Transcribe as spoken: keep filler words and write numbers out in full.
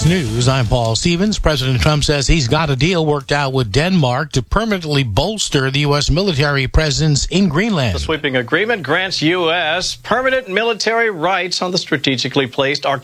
Fox News, I'm Paul Stevens. President Trump says he's got a deal worked out with Denmark to permanently bolster the U S military presence in Greenland. The sweeping agreement grants U S permanent military rights on the strategically placed Arctic